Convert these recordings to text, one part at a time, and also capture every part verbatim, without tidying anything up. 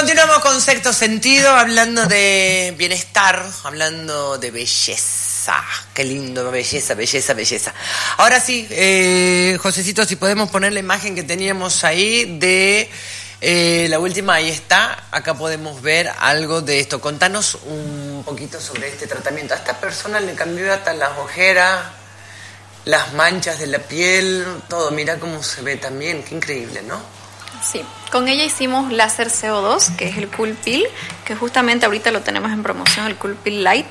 Continuamos con Sexto Sentido, hablando de bienestar, hablando de belleza. Qué lindo, belleza, belleza, belleza. Ahora sí, eh, Josecito, si podemos poner la imagen que teníamos ahí de eh, la última, ahí está. Acá podemos ver algo de esto. Contanos un poquito sobre este tratamiento. A esta persona le cambió hasta las ojeras, las manchas de la piel, todo. Mira cómo se ve también, qué increíble, ¿no? Sí, con ella hicimos láser C O dos, que es el Cool Pill, que justamente ahorita lo tenemos en promoción, el Cool Pill Light.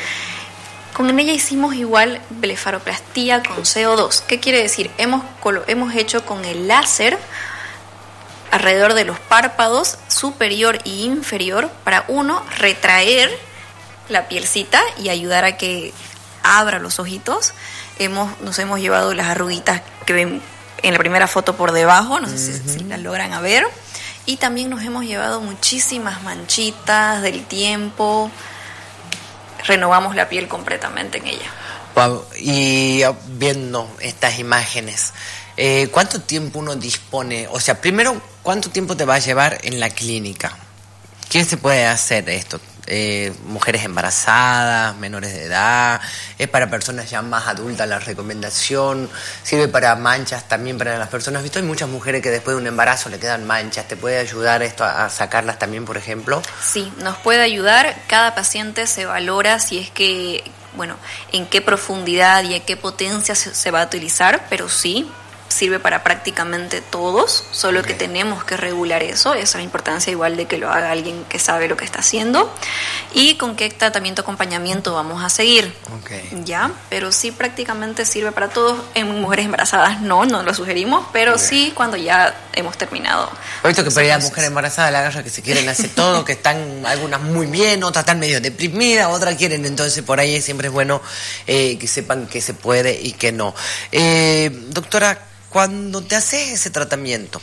Con ella hicimos igual blefaroplastía con C O dos. ¿Qué quiere decir? Hemos, hemos hecho con el láser alrededor de los párpados superior e inferior para, uno, retraer la pielcita y ayudar a que abra los ojitos. Hemos, nos hemos llevado las arruguitas que ven en la primera foto por debajo, no sé uh-huh. si, si las logran a ver, y también nos hemos llevado muchísimas manchitas del tiempo, renovamos la piel completamente en ella. Wow. Y viendo estas imágenes, eh, ¿cuánto tiempo uno dispone? O sea, primero, ¿cuánto tiempo te va a llevar en la clínica? ¿Qué se puede hacer esto? Eh, mujeres embarazadas, menores de edad, es para personas ya más adultas la recomendación, sirve para manchas también para las personas. Visto, hay muchas mujeres que después de un embarazo le quedan manchas. ¿Te puede ayudar esto a, a sacarlas también, por ejemplo? Sí, nos puede ayudar. Cada paciente se valora si es que, bueno, en qué profundidad y en qué potencia se, se va a utilizar, pero sí, sirve para prácticamente todos, solo okay. que tenemos que regular eso. Esa es la importancia igual de que lo haga alguien que sabe lo que está haciendo y con qué tratamiento acompañamiento vamos a seguir. Okay. Ya, pero sí prácticamente sirve para todos. En mujeres embarazadas no, no lo sugerimos, pero okay. sí cuando ya hemos terminado. He visto que para las mujeres embarazadas la agarra que se quieren hacer todo, que están algunas muy bien, otras están medio deprimidas, otras quieren, entonces por ahí siempre es bueno eh, que sepan que se puede y que no. Eh, doctora, cuando te haces ese tratamiento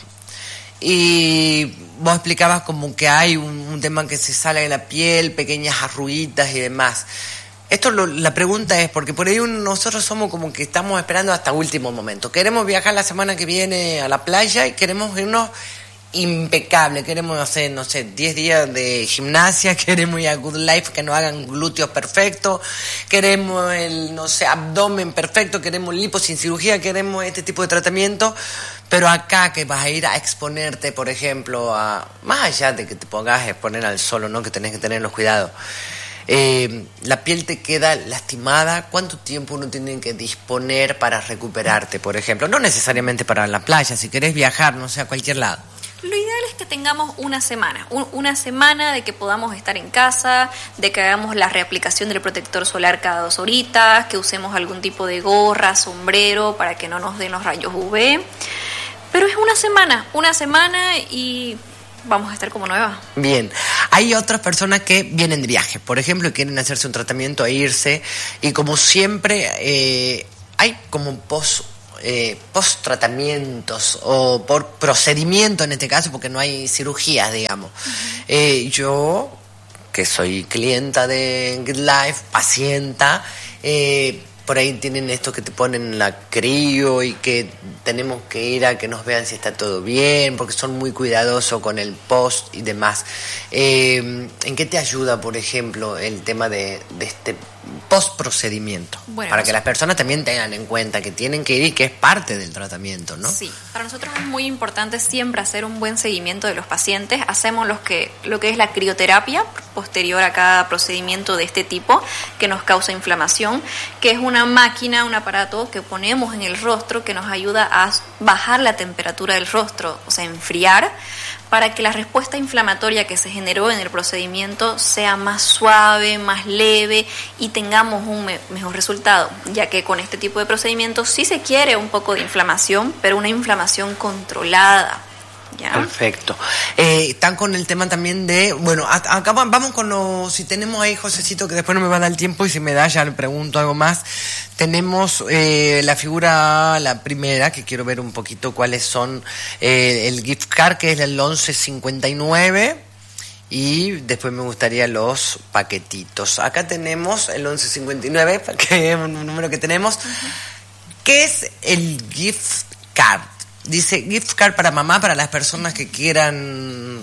y vos explicabas como que hay un, un tema que se sale de la piel, pequeñas arruguitas y demás, esto lo, la pregunta es porque por ahí un, nosotros somos como que estamos esperando hasta último momento, queremos viajar la semana que viene a la playa y queremos irnos impecable, queremos hacer, no sé, diez días de gimnasia, queremos ir a Good Life que nos hagan glúteos perfectos, queremos el, no sé, abdomen perfecto, queremos lipo sin cirugía, queremos este tipo de tratamiento, pero acá que vas a ir a exponerte, por ejemplo, a, más allá de que te pongas a exponer al sol o no, que tenés que tener los cuidados, eh, la piel te queda lastimada, ¿cuánto tiempo uno tiene que disponer para recuperarte, por ejemplo? No necesariamente para la playa, si querés viajar, no sé, a cualquier lado. Lo ideal es que tengamos una semana, un, una semana de que podamos estar en casa, de que hagamos la reaplicación del protector solar cada dos horitas, que usemos algún tipo de gorra, sombrero para que no nos den los rayos U V. Pero es una semana, una semana y vamos a estar como nueva. Bien, hay otras personas que vienen de viaje, por ejemplo, y quieren hacerse un tratamiento e irse, y como siempre eh, hay como post Eh, post-tratamientos o por procedimiento en este caso, porque no hay cirugías, digamos. Uh-huh. Eh, yo, que soy clienta de Good Life, pacienta, eh, por ahí tienen esto que te ponen la crío y que tenemos que ir a que nos vean si está todo bien, porque son muy cuidadosos con el post y demás. Eh, ¿En qué te ayuda, por ejemplo, el tema de, de este post-procedimiento? Bueno, para que las personas también tengan en cuenta que tienen que ir y que es parte del tratamiento, ¿no? Sí, para nosotros es muy importante siempre hacer un buen seguimiento de los pacientes. Hacemos los que, lo que es la crioterapia posterior a cada procedimiento de este tipo que nos causa inflamación, que es una máquina, un aparato que ponemos en el rostro que nos ayuda a bajar la temperatura del rostro, o sea, enfriar, para que la respuesta inflamatoria que se generó en el procedimiento sea más suave, más leve y tengamos un me- mejor resultado, ya que con este tipo de procedimientos sí se quiere un poco de inflamación, pero una inflamación controlada. ¿Ya? Perfecto. Eh, están con el tema también de, bueno, a- acá vamos con los, si tenemos ahí, Josecito, que después no me va a dar el tiempo y si me da ya le pregunto algo más. Tenemos eh, la figura, la primera, que quiero ver un poquito cuáles son, eh, el gift card, que es el once cincuenta y nueve, y después me gustaría los paquetitos. Acá tenemos el once cincuenta y nueve, que es un número que tenemos. Uh-huh. ¿Qué es el gift card? Dice gift card para mamá, para las personas que quieran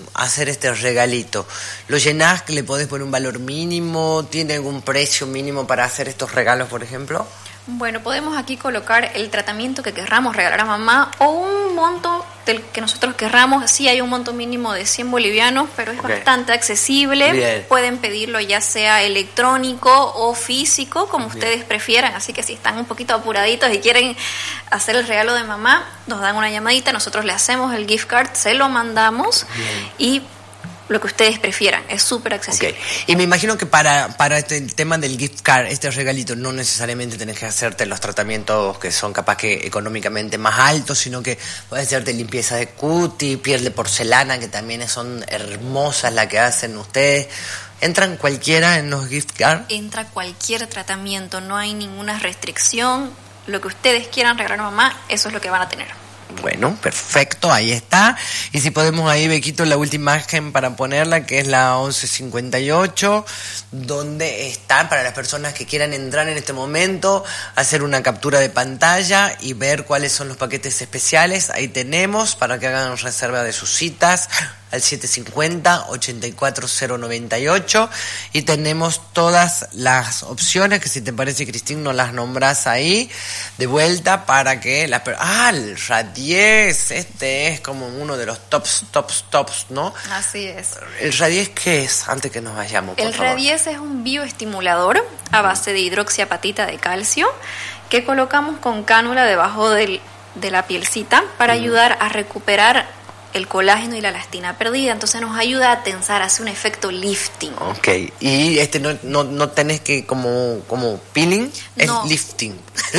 hacer este regalito? ¿Lo llenás, le podés poner un valor mínimo? ¿Tiene algún precio mínimo para hacer estos regalos, por ejemplo? Bueno, podemos aquí colocar el tratamiento que querramos regalar a mamá o un monto del que nosotros querramos. Sí, hay un monto mínimo de cien bolivianos, pero es okay. bastante accesible. Bien. Pueden pedirlo ya sea electrónico o físico, como Bien. ustedes prefieran. Así que si están un poquito apuraditos y quieren hacer el regalo de mamá, nos dan una llamadita, nosotros le hacemos el gift card, se lo mandamos Bien. y lo que ustedes prefieran, es súper accesible. Okay. Y me imagino que para, para este tema del gift card, este regalito, no necesariamente tenés que hacerte los tratamientos que son capaz que económicamente más altos, sino que puedes hacerte limpieza de cutis, piel de porcelana, que también son hermosas las que hacen ustedes. ¿Entran cualquiera en los gift cards? Entra cualquier tratamiento, no hay ninguna restricción. Lo que ustedes quieran regalar a mamá, eso es lo que van a tener. Bueno, perfecto, ahí está. Y si podemos ahí, Bequito, la última imagen para ponerla, que es la once cincuenta y ocho, donde están para las personas que quieran entrar en este momento, hacer una captura de pantalla y ver cuáles son los paquetes especiales. Ahí tenemos para que hagan reserva de sus citas al siete cinco cero, ocho cuatro cero nueve ocho, y tenemos todas las opciones que, si te parece, Cristín, nos las nombras ahí de vuelta para que las... Ah, el Radies, este es como uno de los tops, tops, tops, ¿no? Así es. ¿El Radies qué es? Antes que nos vayamos, por El favor. Radies es un bioestimulador a base de hidroxiapatita de calcio que colocamos con cánula debajo del, de la pielcita para mm. ayudar a recuperar el colágeno y la elastina perdida. Entonces nos ayuda a tensar, hace un efecto lifting. Ok, y este no, no, no tenés que como, como peeling, es no. lifting.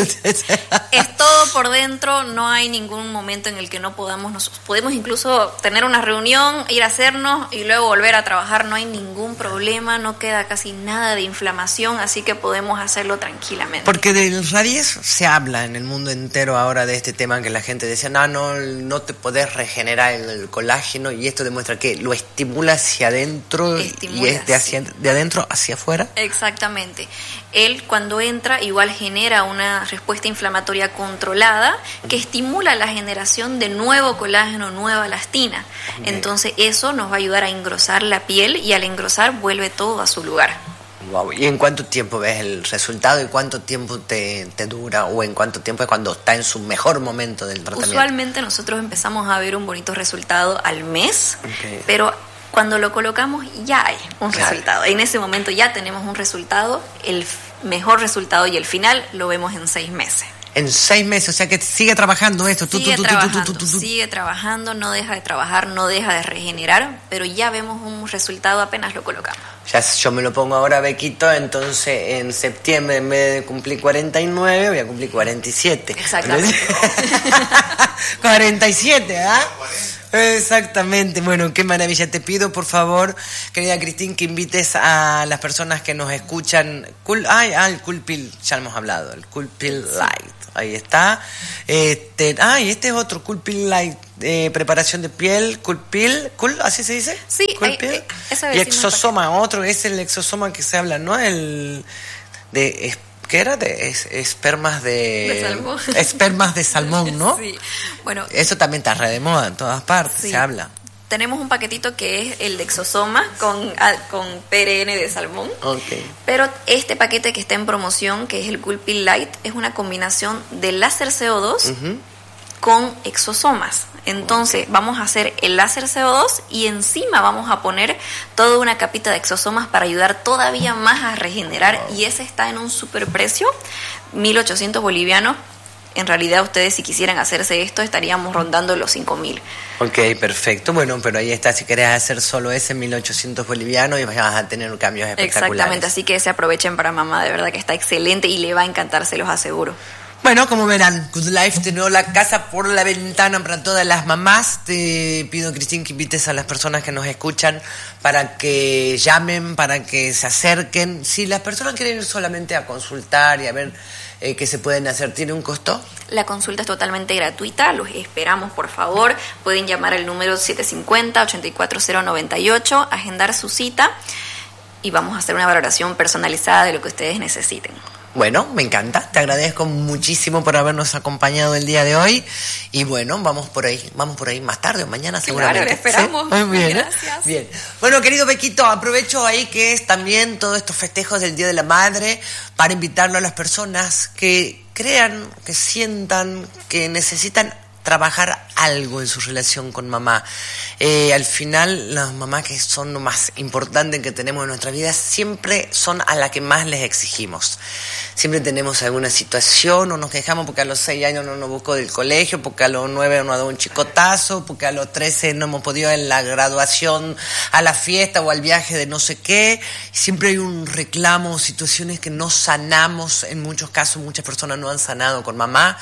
Es todo por dentro, no hay ningún momento en el que no podamos, nos, podemos incluso tener una reunión, ir a hacernos y luego volver a trabajar, no hay ningún problema, no queda casi nada de inflamación, así que podemos hacerlo tranquilamente. Porque del Radies se habla en el mundo entero ahora de este tema, que la gente decía, no, no, no te podés regenerar el, el colágeno, y esto demuestra que lo estimula hacia adentro estimula, y es de, hacia, de adentro hacia afuera. Exactamente. Él, cuando entra, igual genera una respuesta inflamatoria controlada que estimula la generación de nuevo colágeno, nueva elastina. Okay. Entonces eso nos va a ayudar a engrosar la piel, y al engrosar vuelve todo a su lugar. Wow. ¿Y en cuánto tiempo ves el resultado y cuánto tiempo te, te dura, o en cuánto tiempo es cuando está en su mejor momento del tratamiento? Usualmente nosotros empezamos a ver un bonito resultado al mes, okay. pero cuando lo colocamos ya hay un claro. resultado. En ese momento ya tenemos un resultado, el mejor resultado, y el final lo vemos en seis meses. En seis meses, o sea que sigue trabajando esto. Sigue tú, tú, trabajando, tú, tú, tú, tú, sigue trabajando, no deja de trabajar, no deja de regenerar, pero ya vemos un resultado apenas lo colocamos. Ya yo me lo pongo ahora, Bequito, entonces en septiembre, en vez de cumplir cuarenta y nueve, voy a cumplir cuarenta y siete. Exactamente. cuarenta y siete, ¿ah? ¿eh? Exactamente. Bueno, qué maravilla. Te pido, por favor, querida Cristín, que invites a las personas que nos escuchan. Cool, ay, ah, el Cool Pill, ya hemos hablado, el Cool Pill Light. Ahí está. Este, ah, y este es otro Cool Pill Light, eh, preparación de piel, Cool Pill, cool, ¿así se dice? Sí, Cool hay, Pill. Hay, eso y exosoma, otro, es el exosoma que se habla, ¿no? El de, ¿qué era? De es, espermas de... De salmón. Espermas de salmón, ¿no? Sí, bueno. Eso también está re de moda en todas partes, sí. Se habla. Tenemos un paquetito que es el de exosoma con, con P R N de salmón. Okay. Pero este paquete que está en promoción, que es el Cool Pill Light, es una combinación de láser C O dos uh-huh. con exosomas. Entonces okay. vamos a hacer el láser C O dos y encima vamos a poner toda una capita de exosomas para ayudar todavía más a regenerar. Wow. Y ese está en un super precio, mil ochocientos bolivianos. En realidad ustedes, si quisieran hacerse esto, estaríamos rondando los cinco mil. Ok, perfecto. Bueno, pero ahí está, si querés hacer solo ese, mil ochocientos bolivianos, y vas a tener cambios espectaculares. Exactamente, así que se aprovechen para mamá, de verdad que está excelente y le va a encantar, se los aseguro. Bueno, como verán, Good Life tiene la casa por la ventana para todas las mamás. Te pido, Cristín, que invites a las personas que nos escuchan para que llamen, para que se acerquen. Si las personas quieren ir solamente a consultar y a ver eh, qué se pueden hacer, ¿tiene un costo? La consulta es totalmente gratuita, los esperamos, por favor. Pueden llamar al número siete cinco cero, ocho cuatro cero nueve ocho, agendar su cita y vamos a hacer una valoración personalizada de lo que ustedes necesiten. Bueno, me encanta, te agradezco muchísimo por habernos acompañado el día de hoy y bueno, vamos por ahí, vamos por ahí más tarde o mañana seguramente. Claro, esperamos. ¿Sí? Muy bien. Gracias. Bien. Bueno, querido Bequito, aprovecho ahí que es también todos estos festejos del Día de la Madre para invitarlo a las personas que crean, que sientan, que necesitan trabajar algo en su relación con mamá. Eh, al final, las mamás que son lo más importante que tenemos en nuestra vida siempre son a las que más les exigimos. Siempre tenemos alguna situación o nos quejamos porque a los seis años no nos buscó del colegio, porque a los nueve nos ha dado un chicotazo, porque a los trece no hemos podido ir a la graduación, a la fiesta o al viaje de no sé qué. Siempre hay un reclamo, situaciones que no sanamos. En muchos casos, muchas personas no han sanado con mamá.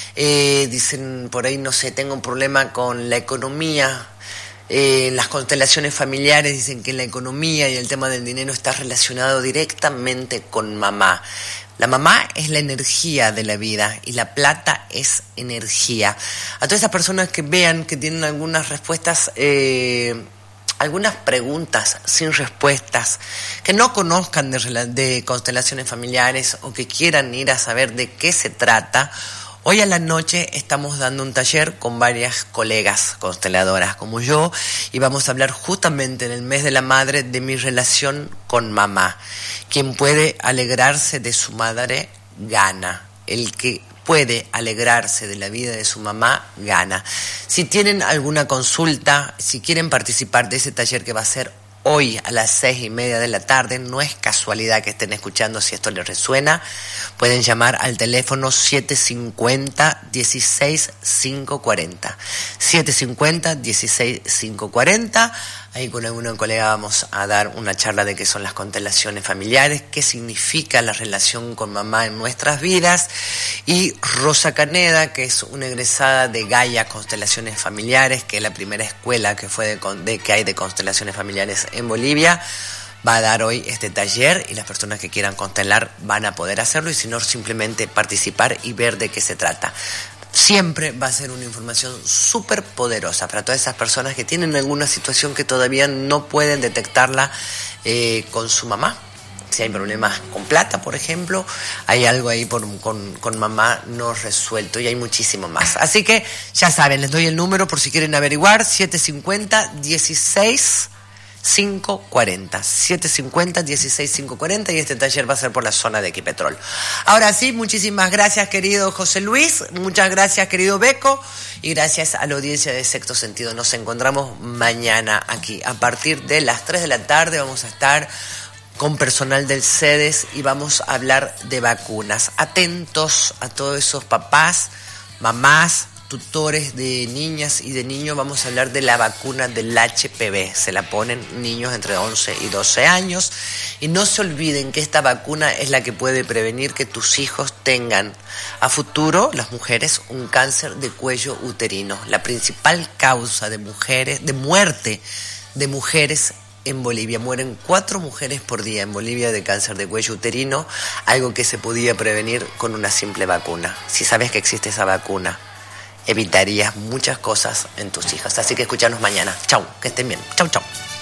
Eh, dicen por ahí, no sé, tengo un problema con la economía. Eh, las constelaciones familiares dicen que la economía y el tema del dinero está relacionado directamente con mamá. La mamá es la energía de la vida y la plata es energía. A todas esas personas que vean que tienen algunas respuestas, eh, algunas preguntas sin respuestas, que no conozcan de, de constelaciones familiares o que quieran ir a saber de qué se trata, hoy a la noche estamos dando un taller con varias colegas consteladoras como yo y vamos a hablar justamente en el mes de la madre de mi relación con mamá. Quien puede alegrarse de su madre, gana. El que puede alegrarse de la vida de su mamá, gana. Si tienen alguna consulta, si quieren participar de ese taller que va a ser hoy a las seis y media de la tarde, no es casualidad que estén escuchando, si esto les resuena, pueden llamar al teléfono siete cinco cero, dieciséis quinientos cuarenta. siete cinco cero, dieciséis quinientos cuarenta. Ahí con alguna colega vamos a dar una charla de qué son las constelaciones familiares, qué significa la relación con mamá en nuestras vidas. Y Rosa Caneda, que es una egresada de Gaia Constelaciones Familiares, que es la primera escuela que fue de, de que hay de constelaciones familiares en Bolivia, va a dar hoy este taller y las personas que quieran constelar van a poder hacerlo y si no, simplemente participar y ver de qué se trata. Siempre va a ser una información súper poderosa para todas esas personas que tienen alguna situación que todavía no pueden detectarla eh, con su mamá. Si hay problemas con plata, por ejemplo, hay algo ahí por, con, con mamá no resuelto y hay muchísimo más. Así que ya saben, les doy el número por si quieren averiguar, siete cinco cero, dieciséis quinientos cuarenta. siete cinco cero, dieciséis quinientos cuarenta y este taller va a ser por la zona de Equipetrol. Ahora sí, muchísimas gracias, querido José Luis, muchas gracias, querido Beco, y gracias a la audiencia de Sexto Sentido. Nos encontramos mañana aquí. A partir de las tres de la tarde vamos a estar con personal del CEDES y vamos a hablar de vacunas. Atentos a todos esos papás, mamás, tutores de niñas y de niños, vamos a hablar de la vacuna del H P V. Se la ponen niños entre once y doce años y no se olviden que esta vacuna es la que puede prevenir que tus hijos tengan a futuro, las mujeres, un cáncer de cuello uterino, la principal causa de mujeres, de muerte de mujeres en Bolivia. Mueren cuatro mujeres por día en Bolivia de cáncer de cuello uterino, algo que se podía prevenir con una simple vacuna. Si sabes que existe esa vacuna, evitarías muchas cosas en tus hijas. Así que escúchanos mañana. Chau, que estén bien. Chau, chau.